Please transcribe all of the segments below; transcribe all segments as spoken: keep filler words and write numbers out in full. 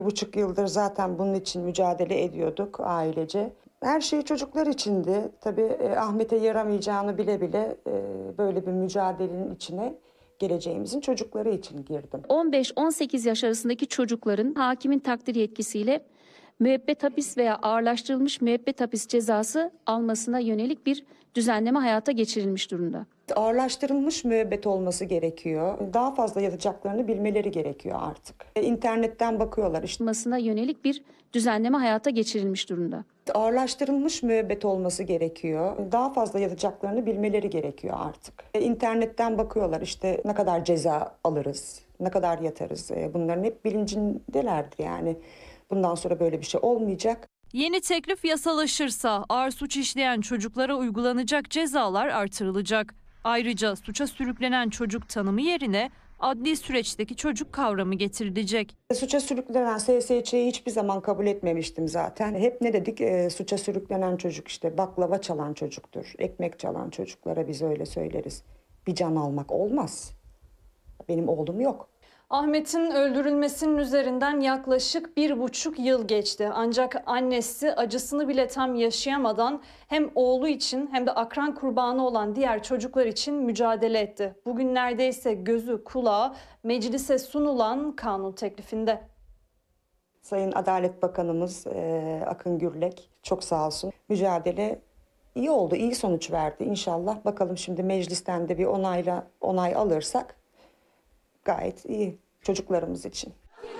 Bir buçuk yıldır zaten bunun için mücadele ediyorduk ailece. Her şey çocuklar içindi. Tabii e, Ahmet'e yaramayacağını bile bile e, böyle bir mücadelenin içine geleceğimizin çocukları için girdim. on beş on sekiz yaş arasındaki çocukların hakimin takdir yetkisiyle müebbet hapis veya ağırlaştırılmış müebbet hapis cezası almasına yönelik bir düzenleme hayata geçirilmiş durumda. Ağırlaştırılmış müebbet olması gerekiyor. Daha fazla yatacaklarını bilmeleri gerekiyor artık. İnternetten bakıyorlar işte. Almasına yönelik bir düzenleme hayata geçirilmiş durumda. Ağırlaştırılmış müebbet olması gerekiyor. Daha fazla yatacaklarını bilmeleri gerekiyor artık. İnternetten bakıyorlar işte ne kadar ceza alırız, ne kadar yatarız. Bunların hep bilincindelerdir yani. Bundan sonra böyle bir şey olmayacak. Yeni teklif yasalaşırsa ağır suç işleyen çocuklara uygulanacak cezalar artırılacak. Ayrıca suça sürüklenen çocuk tanımı yerine adli süreçteki çocuk kavramı getirilecek. Suça sürüklenen S S Ç'yi hiçbir zaman kabul etmemiştim zaten. Hep ne dedik? E, suça sürüklenen çocuk işte baklava çalan çocuktur. Ekmek çalan çocuklara biz öyle söyleriz. Bir can almak olmaz. Benim oğlum yok. Ahmet'in öldürülmesinin üzerinden yaklaşık bir buçuk yıl geçti. Ancak annesi acısını bile tam yaşayamadan hem oğlu için hem de akran kurbanı olan diğer çocuklar için mücadele etti. Bugün neredeyse gözü kulağı meclise sunulan kanun teklifinde. Sayın Adalet Bakanımız e, Akın Gürlek çok sağ olsun. Mücadele iyi oldu, iyi sonuç verdi inşallah. Bakalım şimdi meclisten de bir onayla onay alırsak gayet iyi çocuklarımız için.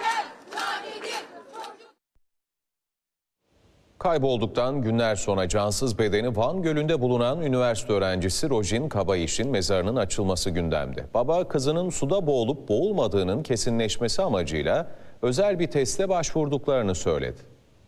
Kaybolduktan günler sonra cansız bedeni Van Gölü'nde bulunan üniversite öğrencisi Rojin Kabayiş'in mezarının açılması gündemde. Baba kızının suda boğulup boğulmadığının kesinleşmesi amacıyla özel bir teste başvurduklarını söyledi.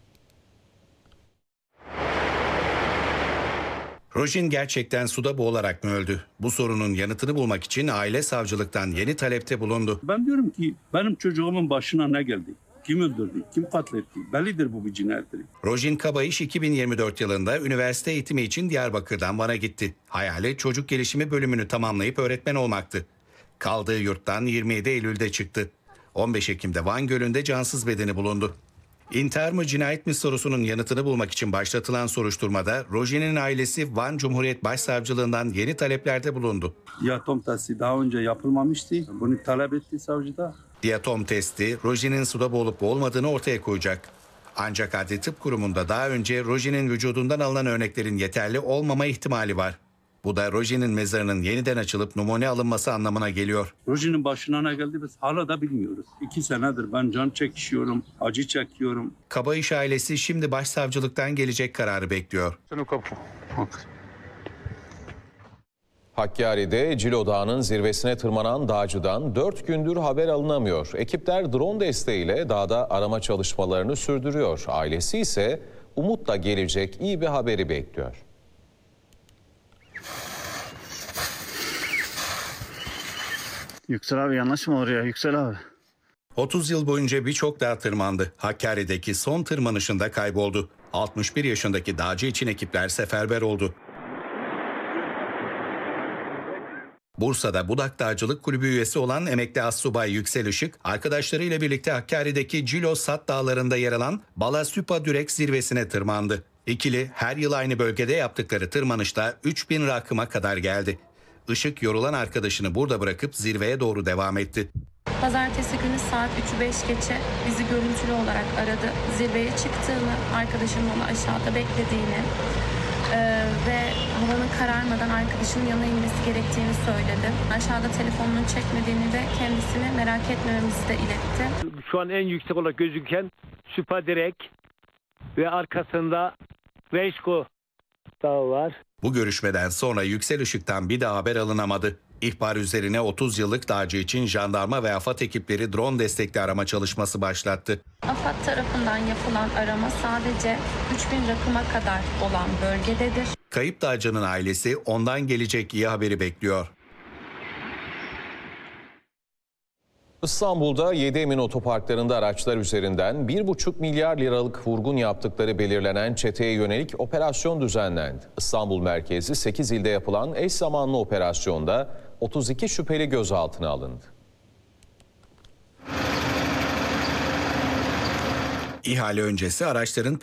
Rojin gerçekten suda boğularak mı öldü? Bu sorunun yanıtını bulmak için aile savcılıktan yeni talepte bulundu. Ben diyorum ki benim çocuğumun başına ne geldi? Kim öldürdü? Kim katletti? Bellidir bu bir cinayettir. Rojin Kabayiş iki bin yirmi dört yılında üniversite eğitimi için Diyarbakır'dan Van'a gitti. Hayali çocuk gelişimi bölümünü tamamlayıp öğretmen olmaktı. Kaldığı yurttan yirmi yedi Eylül'de çıktı. on beş Ekim'de Van Gölü'nde cansız bedeni bulundu. İntihar mı cinayet mi sorusunun yanıtını bulmak için başlatılan soruşturmada Rojin'in ailesi Van Cumhuriyet Başsavcılığından yeni taleplerde bulundu. Diatom testi daha önce yapılmamıştı. Bunu talep etti savcı da. Diatom testi Rojin'in suda boğulup boğulmadığını ortaya koyacak. Ancak Adli Tıp Kurumu'nda daha önce Rojin'in vücudundan alınan örneklerin yeterli olmama ihtimali var. Bu da Rojin'in mezarının yeniden açılıp numune alınması anlamına geliyor. Rojin'in başına ne geldi biz hala da bilmiyoruz. İki senedir ben can çekişiyorum, acı çekiyorum. Kabayiş ailesi şimdi başsavcılıktan gelecek kararı bekliyor. Hakkari'de Cilo Dağı'nın zirvesine tırmanan dağcıdan dört gündür haber alınamıyor. Ekipler drone desteğiyle dağda arama çalışmalarını sürdürüyor. Ailesi ise umutla gelecek iyi bir haberi bekliyor. Yüksel abi yanaşma oraya Yüksel abi. otuz yıl boyunca birçok dağ tırmandı. Hakkari'deki son tırmanışında kayboldu. altmış bir yaşındaki dağcı için ekipler seferber oldu. Bursa'da Budak Dağcılık Kulübü üyesi olan emekli astsubay Yüksel Işık, arkadaşlarıyla birlikte Hakkari'deki Cilo Sat Dağları'nda yer alan Bala Süpa Dürek zirvesine tırmandı. İkili her yıl aynı bölgede yaptıkları tırmanışta üç bin rakıma kadar geldi. Işık yorulan arkadaşını burada bırakıp zirveye doğru devam etti. Pazartesi günü saat üçü beş geçe bizi görüntülü olarak aradı. Zirveye çıktığını, arkadaşının onu aşağıda beklediğini e, ve havanın kararmadan arkadaşının yanına inmesi gerektiğini söyledi. Aşağıda telefonunu çekmediğini ve kendisini merak etmememizi de iletti. Şu an en yüksek olarak gözüken Süpa Direk ve arkasında Reşko Dağı var. Bu görüşmeden sonra Yüksel Işık'tan bir daha haber alınamadı. İhbar üzerine otuz yıllık dağcı için jandarma ve AFAD ekipleri drone destekli arama çalışması başlattı. AFAD tarafından yapılan arama sadece üç bin rakıma kadar olan bölgededir. Kayıp dağcının ailesi ondan gelecek iyi haberi bekliyor. İstanbul'da yedi Emin otoparklarında araçlar üzerinden bir buçuk milyar liralık vurgun yaptıkları belirlenen çeteye yönelik operasyon düzenlendi. İstanbul merkezli sekiz ilde yapılan eş zamanlı operasyonda otuz iki şüpheli gözaltına alındı. İhale öncesi araçların